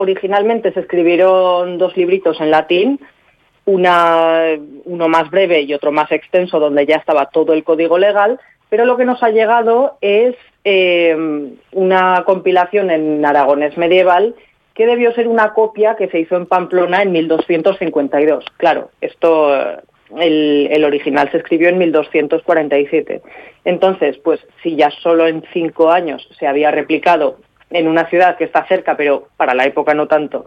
originalmente se escribieron 2 libritos en latín, uno más breve y otro más extenso, donde ya estaba todo el código legal, pero lo que nos ha llegado es una compilación en aragonés medieval que debió ser una copia que se hizo en Pamplona en 1252. Claro, esto, el original se escribió en 1247. Entonces, pues si ya solo en 5 años se había replicado en una ciudad que está cerca, pero para la época no tanto,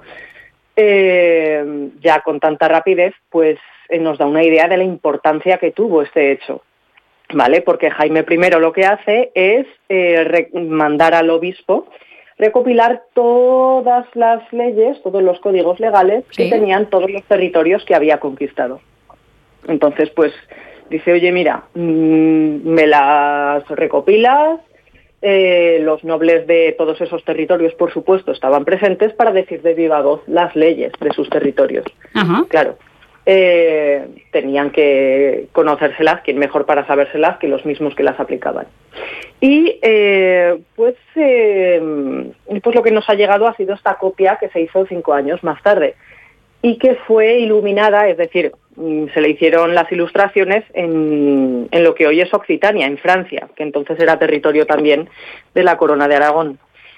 ya con tanta rapidez, pues nos da una idea de la importancia que tuvo este hecho, ¿vale? Porque Jaime I lo que hace es mandar al obispo recopilar todas las leyes, todos los códigos legales que tenían todos los territorios que había conquistado. Entonces, pues dice, oye, mira, me las recopilas. Los nobles de todos esos territorios, por supuesto, estaban presentes para decir de viva voz las leyes de sus territorios. Ajá. Claro, tenían que conocérselas, quién mejor para sabérselas que los mismos que las aplicaban. Y pues lo que nos ha llegado ha sido esta copia que se hizo 5 años más tarde y que fue iluminada, es decir, se le hicieron las ilustraciones en lo que hoy es Occitania, en Francia, que entonces era territorio también de la Corona de Aragón.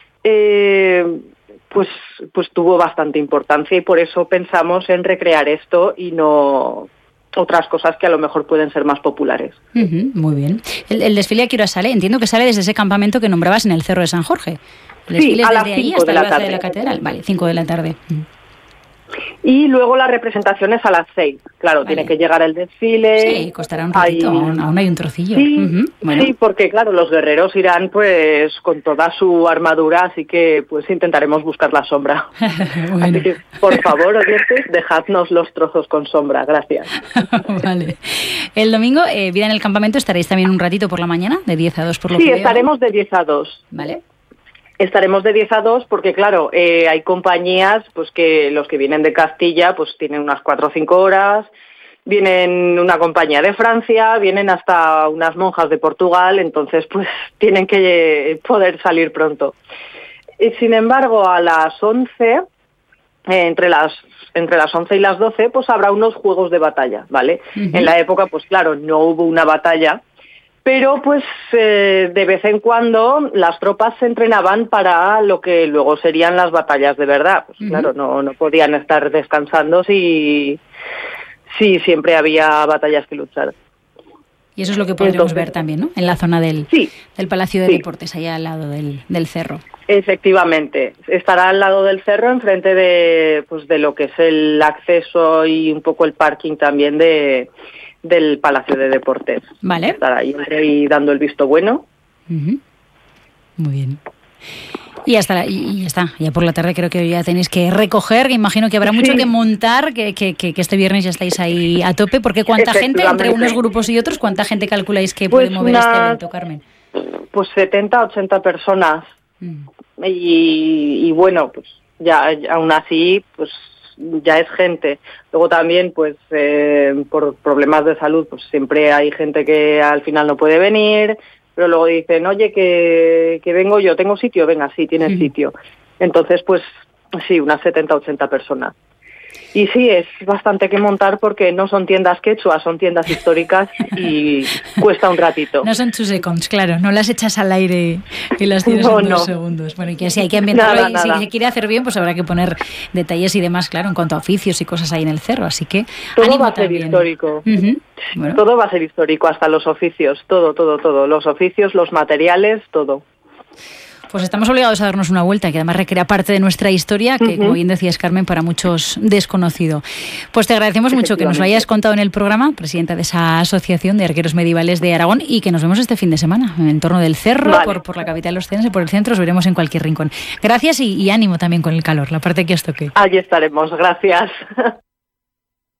Pues tuvo bastante importancia y por eso pensamos en recrear esto y no otras cosas que a lo mejor pueden ser más populares. Muy bien. ¿El desfile a qué hora sale? Entiendo que sale desde ese campamento que nombrabas en el Cerro de San Jorge. ¿El desfile es desde ahí hasta la plaza de la Catedral? Vale, 5 de la tarde. Y luego la representación es a las 6. Claro, vale. Tiene que llegar el desfile. Sí, costará un ratito, aún hay un trocillo. Sí, bueno. Sí, porque claro, los guerreros irán pues con toda su armadura, así que pues intentaremos buscar la sombra. Bueno. Así que, por favor, oyentes, dejadnos los trozos con sombra, gracias. Vale. El domingo, vida en el campamento, estaréis también un ratito por la mañana, de 10 a 2 por lo que veo. Sí, estaremos de 10 a 2. Vale. Estaremos de 10 a 2 porque, claro, hay compañías pues que los que vienen de Castilla pues tienen unas 4 o 5 horas, vienen una compañía de Francia, vienen hasta unas monjas de Portugal, entonces pues tienen que poder salir pronto. Y, sin embargo, a las 11, entre las 11 y las 12, pues habrá unos juegos de batalla, ¿vale? En la época, pues claro, no hubo una batalla, pero pues de vez en cuando las tropas se entrenaban para lo que luego serían las batallas de verdad. Pues claro, no podían estar descansando si siempre había batallas que luchar. Y eso es lo que podremos ver también, ¿no? En la zona del Palacio de Deportes, allá al lado del cerro. Efectivamente, estará al lado del cerro, enfrente de lo que es el acceso y un poco el parking también del Palacio de Deportes. Vale. Estará ahí dando el visto bueno. Muy bien. Y ya está. Ya por la tarde creo que ya tenéis que recoger, que imagino que habrá mucho que montar, que este viernes ya estáis ahí a tope, porque ¿cuánta gente, entre unos grupos y otros, cuánta gente calculáis que puede mover este evento, Carmen? Pues 70, 80 personas. Y bueno, pues ya aún así, pues ya es gente. Luego también, pues por problemas de salud, pues siempre hay gente que al final no puede venir, pero luego dicen, oye, que vengo yo, ¿tengo sitio? Venga, sí, tienes sitio. Entonces, pues sí, unas 70, 80 personas. Y sí, es bastante que montar porque no son tiendas quechua, son tiendas históricas y cuesta un ratito. No son chusecons, claro, no las echas al aire y las tienes en 2 segundos. Bueno, y que si hay que ambientarlo y si se quiere hacer bien, pues habrá que poner detalles y demás, claro, en cuanto a oficios y cosas ahí en el cerro, así que todo va a ser histórico. Bueno. Todo va a ser histórico, hasta los oficios, todo. Los oficios, los materiales, todo. Pues estamos obligados a darnos una vuelta, que además recrea parte de nuestra historia, que como bien decías, Carmen, para muchos desconocido. Pues te agradecemos mucho que nos lo hayas contado en el programa, presidenta de esa Asociación de Arqueros Medievales de Aragón, y que nos vemos este fin de semana en torno del cerro, por la capital ostense, por el centro, os veremos en cualquier rincón. Gracias y ánimo también con el calor, la parte que os toque. Allí estaremos, gracias.